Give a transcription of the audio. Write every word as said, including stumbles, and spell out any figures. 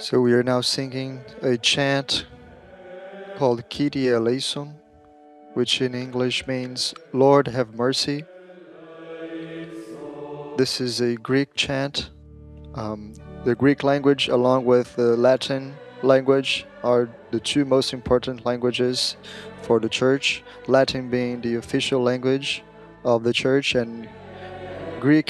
So we are now singing a chant called Kyrie eleison, which in English means Lord have mercy. This is a Greek chant. Um, the Greek language, along with the Latin language, are the two most important languages for the church. Latin being the official language of the church, and Greek